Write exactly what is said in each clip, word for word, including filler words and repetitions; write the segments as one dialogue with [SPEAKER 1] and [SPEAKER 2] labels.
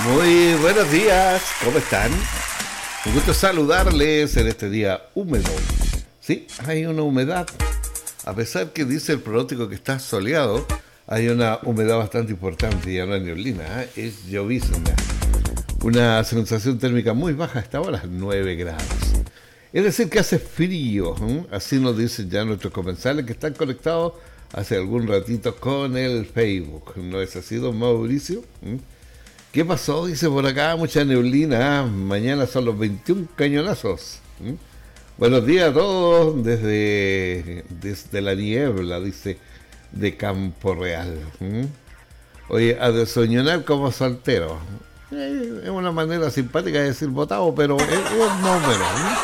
[SPEAKER 1] Muy buenos días, ¿cómo están? Un gusto saludarles en este día húmedo. Sí, hay una humedad. A pesar que dice el pronóstico que está soleado, hay una humedad bastante importante, ya no es neblina, ¿eh? Es llovizna. Una sensación térmica muy baja hasta ahora, nueve grados. Es decir, que hace frío, ¿eh? Así nos dicen ya nuestros comensales que están conectados hace algún ratito con el Facebook. ¿No es así, don Mauricio? ¿Eh? ¿Qué pasó? Dice por acá, mucha neblina. Ah, mañana son los veintiún cañonazos. ¿Mm? Buenos días a todos desde, desde la niebla, dice, de Campo Real. ¿Mm? Oye, a desoñonar como soltero. Eh, es una manera simpática de decir votado, pero es, es más o menos. ¿Mm?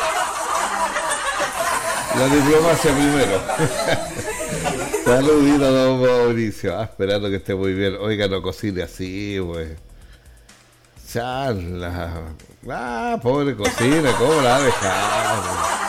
[SPEAKER 1] La diplomacia primero. Saludito, don Mauricio. Ah, esperando que esté muy bien. Oiga, no cocine así, güey. Charla. Ah, pobre cocina, ¿cómo la ha dejado?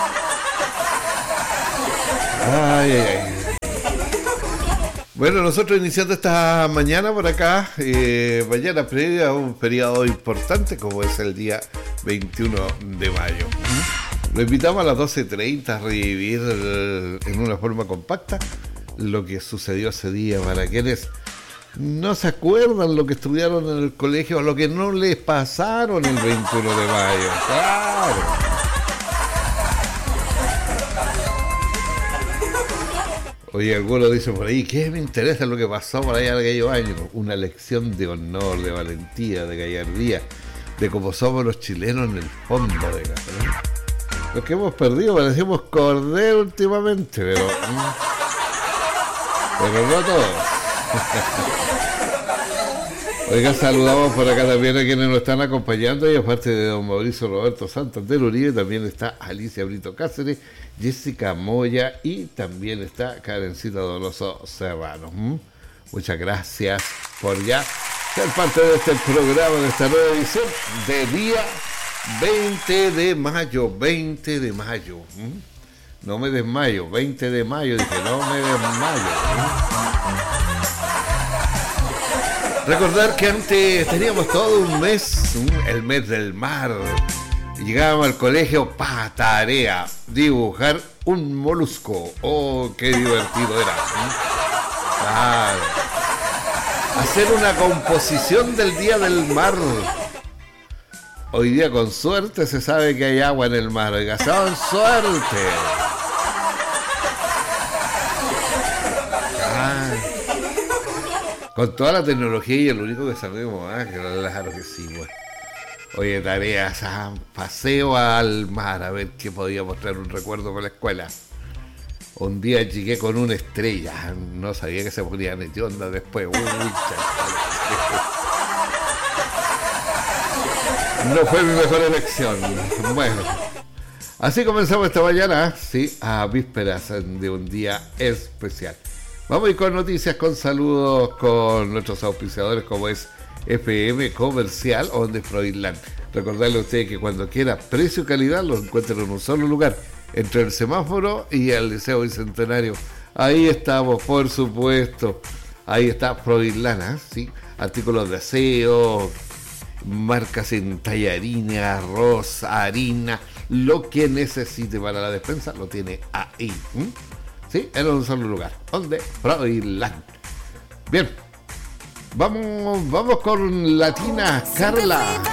[SPEAKER 1] Ay, ay, ay. Bueno, nosotros iniciando esta mañana por acá, eh, mañana previa a un feriado importante como es el día veintiuno de mayo. Lo invitamos a las doce treinta a revivir el, en una forma compacta lo que sucedió ese día para quienes no se acuerdan lo que estudiaron en el colegio o lo que no les pasaron el veintiuno de mayo. Claro. Oye, algunos dicen por ahí, ¿qué me interesa lo que pasó por allá en aquellos años? Una lección de honor, de valentía, de gallardía, de cómo somos los chilenos en el fondo de casa, ¿no? Los que hemos perdido parecemos cordero últimamente, pero... pero no todos. Oiga, saludamos por acá también a quienes nos están acompañando y aparte de don Mauricio Roberto Santander Uribe también está Alicia Brito Cáceres, Jessica Moya y también está Karencita Donoso Serrano. ¿Mm? Muchas gracias por ya ser parte de este programa, de esta nueva edición de día veinte de mayo, veinte de mayo. ¿Mm? No me desmayo, veinte de mayo, dije, no me desmayo. ¿Mm? Recordar que antes teníamos todo un mes, el mes del mar. Llegábamos al colegio, pa, tarea, dibujar un molusco. Oh, qué divertido era. Claro. Hacer una composición del día del mar. Hoy día con suerte se sabe que hay agua en el mar. Oiga, con suerte. Con toda la tecnología y el único que sabemos, ah, claro que sí, bueno. Oye, tareas, ah, paseo al mar, a ver qué podía mostrar un recuerdo con la escuela. Un día llegué con una estrella, no sabía que se ponían hediondas después. Uy, no fue mi mejor elección. Bueno, así comenzamos esta mañana, sí, a vísperas de un día especial. Vamos a ir con noticias, con saludos con nuestros auspiciadores como es F M Comercial o de Froilán. Recordarle a ustedes que cuando quiera precio y calidad lo encuentran en un solo lugar, entre el semáforo y el Liceo Bicentenario. Ahí estamos, por supuesto. Ahí está Froilán, ¿eh? ¿Sí? Artículos de aseo, marcas en tallarines, arroz, harina, lo que necesite para la despensa lo tiene ahí. ¿Mm? Sí, en un solo lugar, donde Froilán. Bien, vamos, vamos con Latina Carla.